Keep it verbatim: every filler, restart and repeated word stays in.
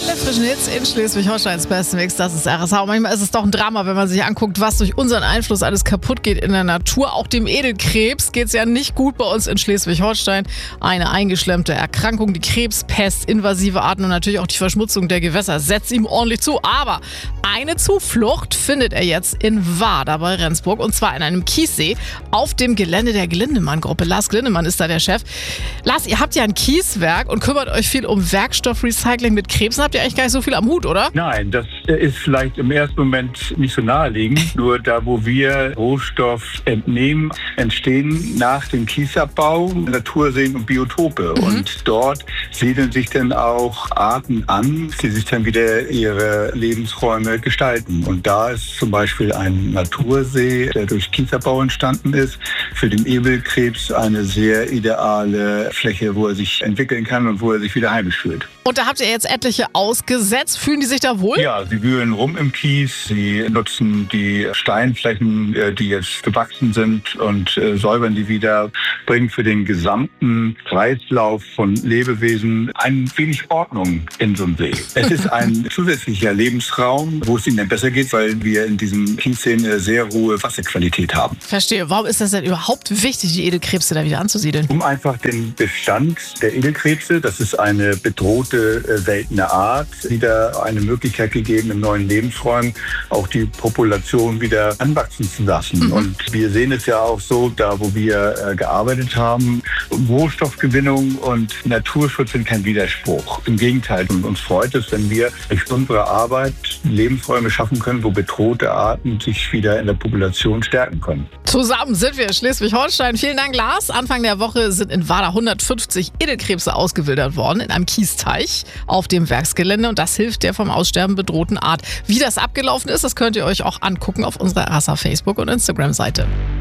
Alle frischen Hits in Schleswig-Holsteins besten Mix, das ist R S H. Manchmal ist es doch ein Drama, wenn man sich anguckt, was durch unseren Einfluss alles kaputt geht in der Natur. Auch dem Edelkrebs geht es ja nicht gut bei uns in Schleswig-Holstein. Eine eingeschlemmte Erkrankung, die Krebspest, invasive Arten und natürlich auch die Verschmutzung der Gewässer setzt ihm ordentlich zu. Aber eine Zuflucht findet er jetzt in Wader bei Rendsburg, und zwar in einem Kiessee auf dem Gelände der Glindemann-Gruppe. Lars Glindemann ist da der Chef. Lars, ihr habt ja ein Kieswerk und kümmert euch viel um Werkstoffrecycling mit Krebsen. Habt ihr eigentlich gar nicht so viel am Hut, oder? Nein, das ist vielleicht im ersten Moment nicht so naheliegend. Nur da, wo wir Rohstoff entnehmen, entstehen nach dem Kiesabbau Naturseen und Biotope. Mhm. Und dort siedeln sich dann auch Arten an, die sich dann wieder ihre Lebensräume gestalten. Und da ist zum Beispiel ein Natursee, der durch Kiesabbau entstanden ist, für den Edelkrebs eine sehr ideale Fläche, wo er sich entwickeln kann und wo er sich wieder heimisch fühlt. Und da habt ihr jetzt etliche ausgesetzt. Fühlen die sich da wohl? Ja, sie wühlen rum im Kies. Sie nutzen die Steinflächen, die jetzt gewachsen sind, und äh, säubern die wieder, bringen für den gesamten Kreislauf von Lebewesen ein wenig Ordnung in so einem See. Es ist ein zusätzlicher Lebensraum, wo es ihnen dann besser geht, weil wir in diesem Kiessee eine sehr hohe Wasserqualität haben. Verstehe. Warum ist das denn überhaupt wichtig, die Edelkrebse da wieder anzusiedeln? Um einfach den Bestand der Edelkrebse, das ist eine bedrohte, äh, seltene Art, wieder eine Möglichkeit gegeben, in neuen Lebensräumen auch die Population wieder anwachsen zu lassen. Mhm. Und wir sehen es ja auch so, da wo wir äh, gearbeitet haben, Rohstoffgewinnung und Naturschutz sind kein Widerspruch. Im Gegenteil, und uns freut es, wenn wir durch unsere Arbeit Lebensräume schaffen können, wo bedrohte Arten sich wieder in der Population stärken können. Zusammen sind wir Schleswig-Holstein. Vielen Dank, Lars. Anfang der Woche sind in Wader hundertfünfzig Edelkrebse ausgewildert worden in einem Kiesteich auf dem Werksgelände, und das hilft der vom Aussterben bedrohten Art. Wie das abgelaufen ist, das könnt ihr euch auch angucken auf unserer R S H Facebook- und Instagram-Seite.